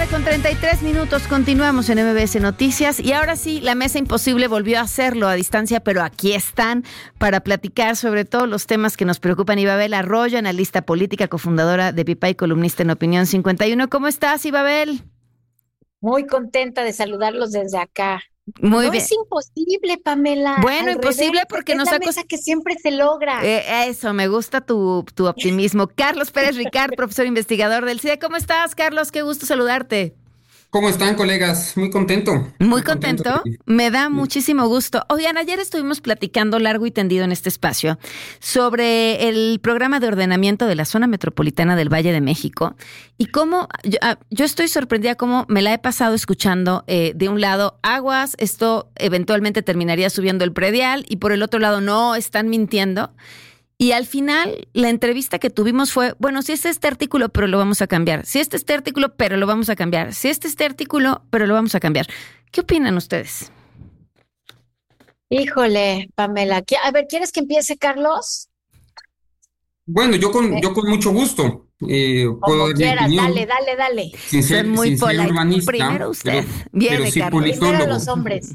con 33 minutos, continuamos en MBS Noticias y ahora sí, la Mesa Imposible volvió a hacerlo a distancia, pero aquí están para platicar sobre todos los temas que nos preocupan. Ibabel Arroyo, analista política, cofundadora de Pipa y columnista en Opinión 51. ¿Cómo estás, Ibabel? Muy contenta de saludarlos desde acá. Muy No bien. es imposible, Pamela. Bueno, Al imposible revés, porque es nos la ha mesa que siempre se logra. Eso, me gusta tu optimismo. Carlos Pérez Ricard, profesor investigador del CIDE. ¿Cómo estás, Carlos? Qué gusto saludarte. ¿Cómo están, colegas? Muy contento. Muy contento, me da muchísimo gusto. Oigan, ayer estuvimos platicando largo y tendido en este espacio sobre el programa de ordenamiento de la zona metropolitana del Valle de México y cómo yo estoy sorprendida cómo me la he pasado escuchando de un lado, aguas, esto eventualmente terminaría subiendo el predial y por el otro lado, no, están mintiendo. Y al final, la entrevista que tuvimos fue, bueno, si este artículo, pero lo vamos a cambiar. Si este artículo, pero lo vamos a cambiar. Si este artículo, pero lo vamos a cambiar. ¿Qué opinan ustedes? Híjole, Pamela. A ver, ¿quieres que empiece, Carlos? Bueno, yo con mucho gusto puedo Como dar mi quieras, opinión dale. Son muy sin ser polite. urbanista, Primero usted. pero Viene, sí Carlos. Primero politólogo. los hombres.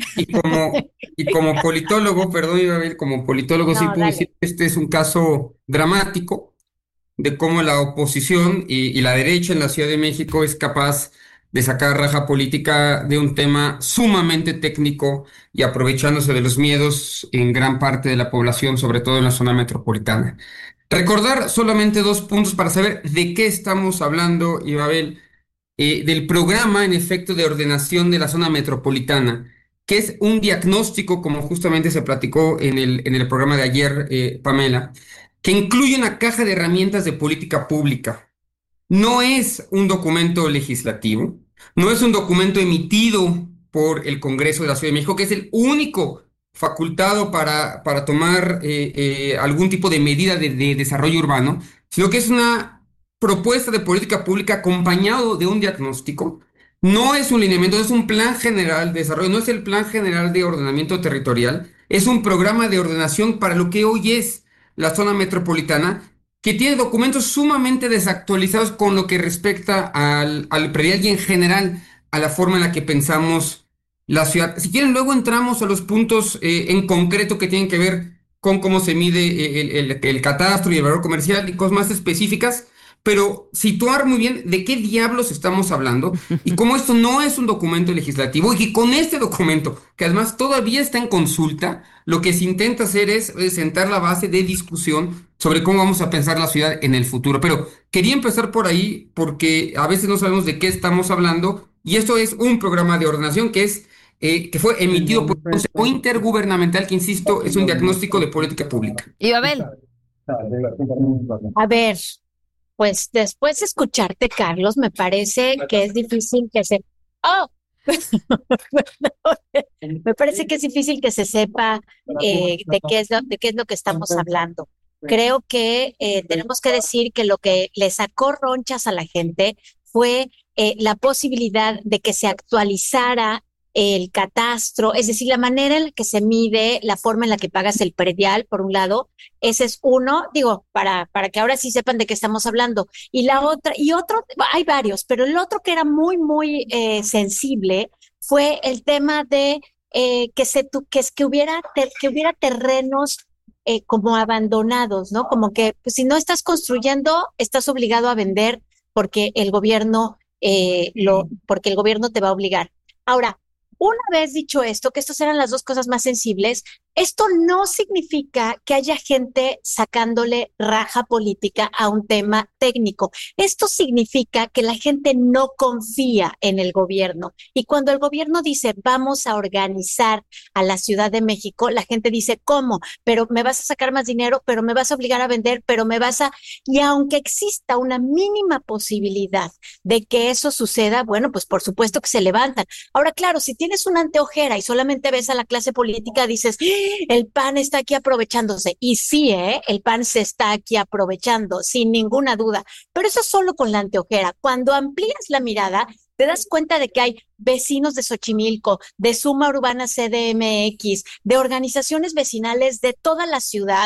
Y como politólogo, perdón, Isabel, como politólogo sí No, puedo decir dale. que este es un caso dramático de cómo la oposición y la derecha en la Ciudad de México es capaz de sacar raja política de un tema sumamente técnico y aprovechándose de los miedos en gran parte de la población, sobre todo en la zona metropolitana. Recordar solamente dos puntos para saber de qué estamos hablando, Ibabel, del programa en efecto de ordenación de la zona metropolitana, que es un diagnóstico, como justamente se platicó en el programa de ayer, Pamela, que incluye una caja de herramientas de política pública. No es un documento legislativo, no es un documento emitido por el Congreso de la Ciudad de México, que es el único facultado para tomar algún tipo de medida de desarrollo urbano, sino que es una propuesta de política pública acompañado de un diagnóstico. No es un lineamiento, es un plan general de desarrollo, no es el plan general de ordenamiento territorial, es un programa de ordenación para lo que hoy es la zona metropolitana que tiene documentos sumamente desactualizados con lo que respecta al predial y en general a la forma en la que pensamos la ciudad. Si quieren, luego entramos a los puntos en concreto que tienen que ver con cómo se mide el catastro y el valor comercial y cosas más específicas, pero situar muy bien de qué diablos estamos hablando y cómo esto no es un documento legislativo y que con este documento, que además todavía está en consulta, lo que se intenta hacer es sentar la base de discusión sobre cómo vamos a pensar la ciudad en el futuro. Pero quería empezar por ahí porque a veces no sabemos de qué estamos hablando y esto es un programa de ordenación que fue emitido por un consejo intergubernamental que, insisto, es un diagnóstico de política pública. Ibabel. A ver, pues después de escucharte, Carlos, me parece que es difícil que se... ¡Oh! Me parece que es difícil que se sepa de qué es lo que estamos hablando. Creo que tenemos que decir que lo que le sacó ronchas a la gente fue la posibilidad de que se actualizara el catastro, es decir, la manera en la que se mide, la forma en la que pagas el predial, por un lado, ese es uno, digo, para que ahora sí sepan de qué estamos hablando. Y la otra, y otro, hay varios, pero el otro que era muy sensible fue el tema de que hubiera terrenos como abandonados, ¿no? Como que pues, si no estás construyendo, estás obligado a vender porque el gobierno porque el gobierno te va a obligar. Ahora, una vez dicho esto, que estas eran las dos cosas más sensibles, esto no significa que haya gente sacándole raja política a un tema técnico. Esto significa que la gente no confía en el gobierno. Y cuando el gobierno dice, vamos a organizar a la Ciudad de México, la gente dice, ¿cómo? Pero me vas a sacar más dinero, pero me vas a obligar a vender, pero me vas a... Y aunque exista una mínima posibilidad de que eso suceda, bueno, pues por supuesto que se levantan. Ahora, claro, si tienes una anteojera y solamente ves a la clase política, dices, el PAN está aquí aprovechándose. Y sí, el PAN se está aquí aprovechando, sin ninguna duda. Pero eso es solo con la anteojera. Cuando amplías la mirada, te das cuenta de que hay vecinos de Xochimilco, de Suma Urbana CDMX, de organizaciones vecinales de toda la ciudad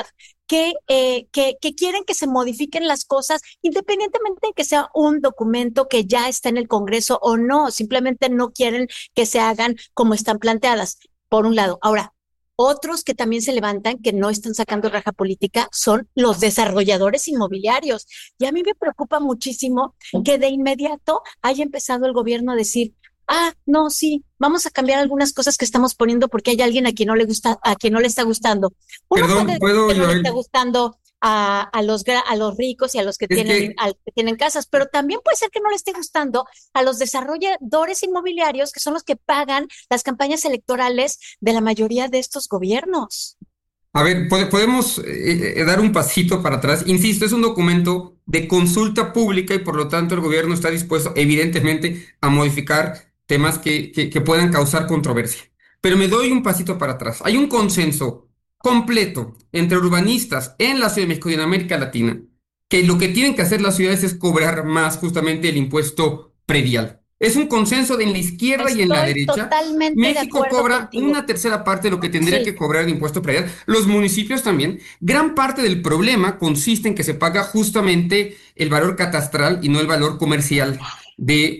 que quieren que se modifiquen las cosas, independientemente de que sea un documento que ya está en el Congreso o no, simplemente no quieren que se hagan como están planteadas, por un lado. Ahora, otros que también se levantan, que no están sacando raja política, son los desarrolladores inmobiliarios. Y a mí me preocupa muchísimo que de inmediato haya empezado el gobierno a decir, no, sí, vamos a cambiar algunas cosas que estamos poniendo porque hay alguien a quien no le gusta, a quien no le está gustando. Perdón, ¿puedo, que no le Joel? está gustando a los ricos y a los que tienen casas, pero también puede ser que no le esté gustando a los desarrolladores inmobiliarios, que son los que pagan las campañas electorales de la mayoría de estos gobiernos. A ver, podemos dar un pasito para atrás. Insisto, es un documento de consulta pública y por lo tanto el gobierno está dispuesto, evidentemente, a modificar temas que puedan causar controversia. Pero me doy un pasito para atrás. Hay un consenso completo entre urbanistas en la Ciudad de México y en América Latina que lo que tienen que hacer las ciudades es cobrar más justamente el impuesto predial. Es un consenso en la izquierda y en la derecha. Totalmente México de acuerdo cobra contigo. una tercera parte de lo que tendría que cobrar de impuesto predial. Los municipios también. Gran parte del problema consiste en que se paga justamente el valor catastral y no el valor comercial de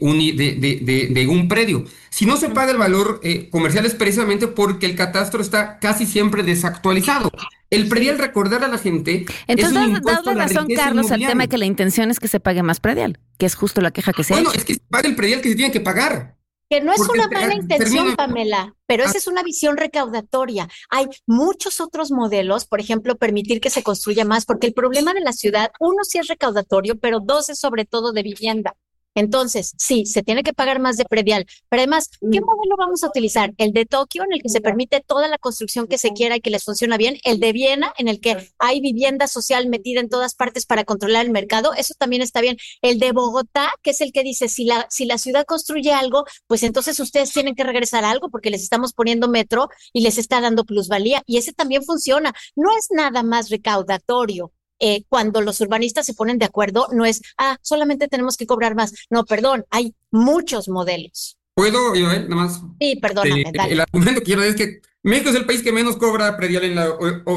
un predio. Si no se paga el valor comercial es precisamente porque el catastro está casi siempre desactualizado. El predial, recordar a la gente, entonces, es un impuesto a la razón, riqueza Carlos, al inmobiliaria. tema de que la intención es que se pague más predial, que es justo la queja que se ha Bueno, hecho. es que se paga el predial que se tiene que pagar. Que no es Porque una mala intención, termina- Pamela, pero esa es una visión recaudatoria. Hay muchos otros modelos, por ejemplo, permitir que se construya más, porque el problema de la ciudad, uno sí es recaudatorio, pero dos es sobre todo de vivienda. Entonces, sí, se tiene que pagar más de predial, pero además, ¿qué modelo vamos a utilizar? El de Tokio, en el que se permite toda la construcción que se quiera y que les funciona bien, el de Viena, en el que hay vivienda social metida en todas partes para controlar el mercado, eso también está bien. El de Bogotá, que es el que dice, si la ciudad construye algo, pues entonces ustedes tienen que regresar a algo porque les estamos poniendo metro y les está dando plusvalía, y ese también funciona. No es nada más recaudatorio. Cuando los urbanistas se ponen de acuerdo, no es, solamente tenemos que cobrar más. No, perdón, hay muchos modelos. ¿Puedo, Joel, nada más? Sí, perdóname, dale. El argumento que quiero dar es que México es el país que menos cobra predial en la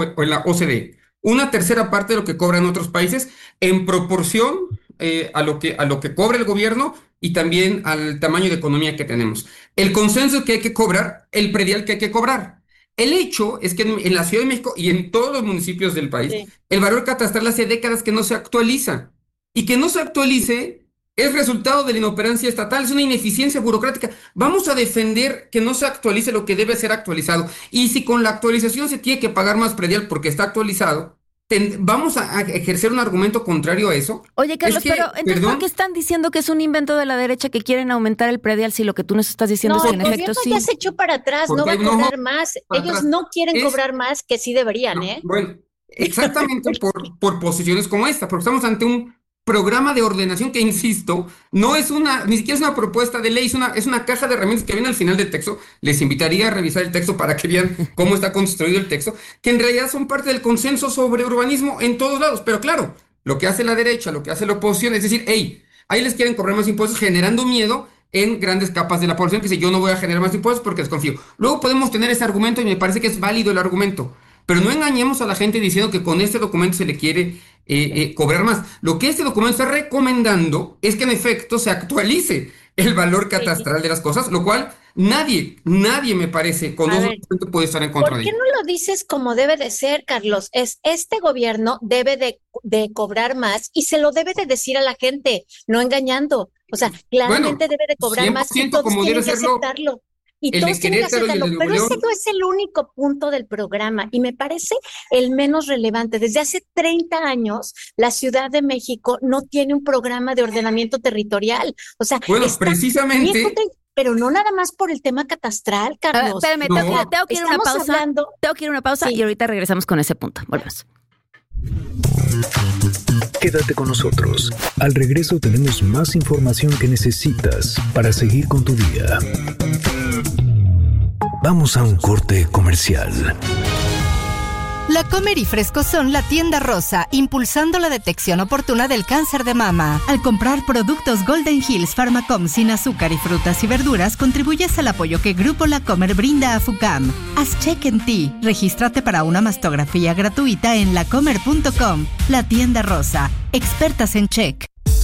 OCDE. Una tercera parte de lo que cobran otros países en proporción a lo que cobra el gobierno y también al tamaño de economía que tenemos. El consenso es que hay que cobrar el predial que hay que cobrar. El hecho es que en la Ciudad de México y en todos los municipios del país, el valor catastral hace décadas que no se actualiza. Y que no se actualice es resultado de la inoperancia estatal, es una ineficiencia burocrática. Vamos a defender que no se actualice lo que debe ser actualizado. Y si con la actualización se tiene que pagar más predial porque está actualizado, vamos a ejercer un argumento contrario a eso. Oye, Carlos, pero entonces, perdón, ¿por qué están diciendo que es un invento de la derecha que quieren aumentar el predial si lo que tú nos estás diciendo No, es que el en efecto gobierno sí? ya se echó para atrás, no va a cobrar más. Ellos no quieren cobrar más, que sí deberían, ¿eh? Bueno, exactamente por posiciones como esta, porque estamos ante un programa de ordenación que, insisto, no es ni siquiera es una propuesta de ley, es una caja de herramientas que viene al final del texto. Les invitaría a revisar el texto para que vean cómo está construido el texto, que en realidad son parte del consenso sobre urbanismo en todos lados. Pero claro, lo que hace la derecha, lo que hace la oposición es decir, hey, ahí les quieren cobrar más impuestos generando miedo en grandes capas de la población que dice, yo no voy a generar más impuestos porque desconfío. Luego podemos tener ese argumento y me parece que es válido el argumento. Pero no engañemos a la gente diciendo que con este documento se le quiere cobrar más. Lo que este documento está recomendando es que en efecto se actualice el valor catastral de las cosas, lo cual nadie me parece con dos documentos puede estar en contra de ello. ¿Por qué no lo dices como debe de ser, Carlos? Este gobierno debe de cobrar más y se lo debe de decir a la gente, no engañando. O sea, claramente debe de cobrar más y todos como tienen debe que serlo aceptarlo. Y el de todos tienen que Querétaro y el aceptarlo, de Nuevo pero ese León. no es el único punto del programa y me parece el menos relevante. Desde hace 30 años, la Ciudad de México no tiene un programa de ordenamiento territorial. O sea, Bueno, está precisamente. viejo, pero no nada más por el tema catastral, Carlos. Espérame, No. tengo que ir a una pausa. Tengo que ir a una pausa Sí. y ahorita regresamos con ese punto. Volvemos. Quédate con nosotros. Al regreso tenemos más información que necesitas para seguir con tu día. Vamos a un corte comercial. La Comer y Fresco son la tienda rosa, impulsando la detección oportuna del cáncer de mama. Al comprar productos Golden Hills Pharmacom sin azúcar y frutas y verduras, contribuyes al apoyo que Grupo La Comer brinda a FUCAM. Haz check en ti. Regístrate para una mastografía gratuita en lacomer.com. La tienda rosa. Expertas en check.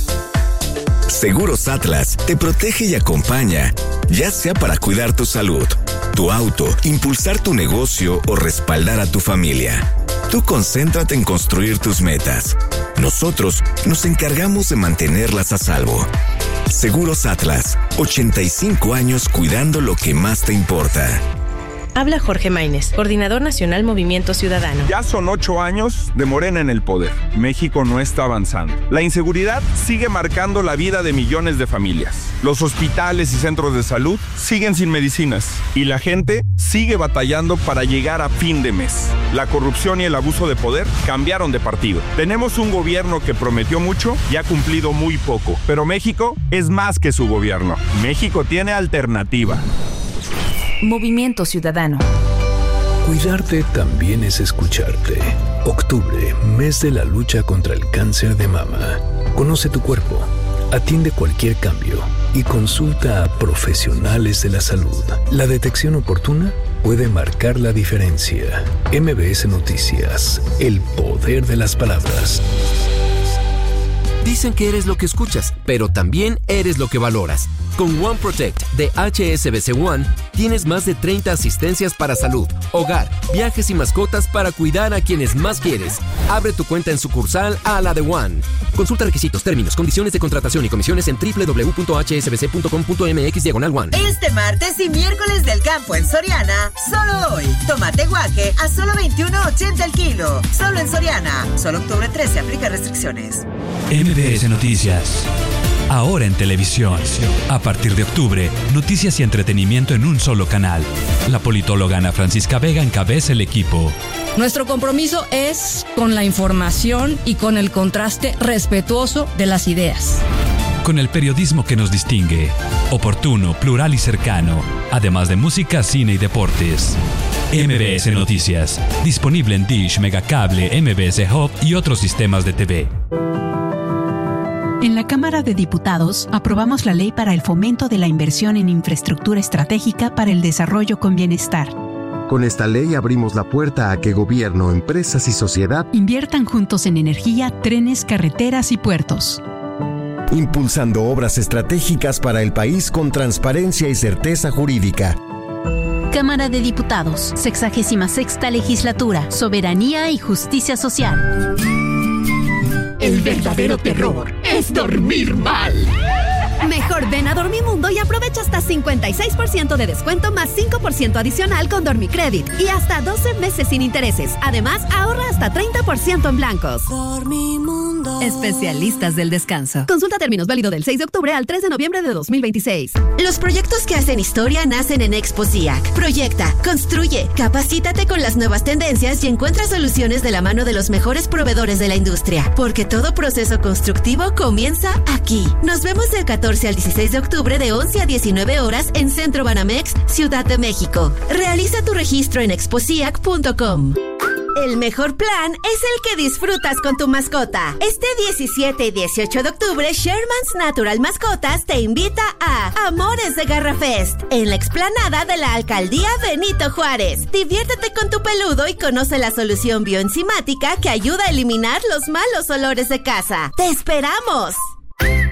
Seguros Atlas te protege y acompaña, ya sea para cuidar tu salud, tu auto, impulsar tu negocio o respaldar a tu familia. Tú concéntrate en construir tus metas. Nosotros nos encargamos de mantenerlas a salvo. Seguros Atlas, 85 años cuidando lo que más te importa. Habla Jorge Maínez, Coordinador Nacional Movimiento Ciudadano. Ya son 8 años de Morena en el poder. México no está avanzando. La inseguridad sigue marcando la vida de millones de familias. Los hospitales y centros de salud siguen sin medicinas. Y la gente sigue batallando para llegar a fin de mes. La corrupción y el abuso de poder cambiaron de partido. Tenemos un gobierno que prometió mucho y ha cumplido muy poco. Pero México es más que su gobierno. México tiene alternativa. Movimiento Ciudadano. Cuidarte también es escucharte. Octubre, mes de la lucha contra el cáncer de mama. Conoce tu cuerpo, atiende cualquier cambio y consulta a profesionales de la salud. La detección oportuna puede marcar la diferencia. MBS Noticias, el poder de las palabras. Dicen que eres lo que escuchas, pero también eres lo que valoras. Con One Protect de HSBC One, tienes más de 30 asistencias para salud, hogar, viajes y mascotas para cuidar a quienes más quieres. Abre tu cuenta en sucursal a la de One. Consulta requisitos, términos, condiciones de contratación y comisiones en www.hsbc.com.mx/One. Este martes y miércoles del campo en Soriana, solo hoy. Tomate guaje a solo $21.80 el kilo. Solo en Soriana. Solo octubre 13 aplica restricciones. MBS Noticias. Ahora en televisión. A partir de octubre, noticias y entretenimiento en un solo canal. La politóloga Ana Francisca Vega encabeza el equipo. Nuestro compromiso es con la información y con el contraste respetuoso de las ideas. Con el periodismo que nos distingue. Oportuno, plural y cercano. Además de música, cine y deportes. MBS Noticias. Disponible en Dish, Megacable, MBS Hub y otros sistemas de TV. En la Cámara de Diputados aprobamos la ley para el fomento de la inversión en infraestructura estratégica para el desarrollo con bienestar. Con esta ley abrimos la puerta a que gobierno, empresas y sociedad inviertan juntos en energía, trenes, carreteras y puertos. Impulsando obras estratégicas para el país con transparencia y certeza jurídica. Cámara de Diputados, 66ª Legislatura, Soberanía y Justicia Social. El verdadero terror es dormir mal. Mejor ven a Dormimundo y aprovecha hasta 56% de descuento más 5% adicional con Dormicredit y hasta 12 meses sin intereses. Además, ahorra hasta 30% en blancos. Dormimundo. Especialistas del descanso. Consulta términos, válido del 6 de octubre al 3 de noviembre de 2026. Los proyectos que hacen historia nacen en Expo CIAC. Proyecta, construye, capacítate con las nuevas tendencias y encuentra soluciones de la mano de los mejores proveedores de la industria. Porque todo proceso constructivo comienza aquí. Nos vemos del 14 al 16 de octubre de 11 a 19 horas en Centro Banamex, Ciudad de México. Realiza tu registro en exposiac.com. El mejor plan es el que disfrutas con tu mascota. Este 17 y 18 de octubre, Sherman's Natural Mascotas te invita a Amores de Garra Fest en la explanada de la Alcaldía Benito Juárez. Diviértete con tu peludo y conoce la solución bioenzimática que ayuda a eliminar los malos olores de casa. ¡Te esperamos!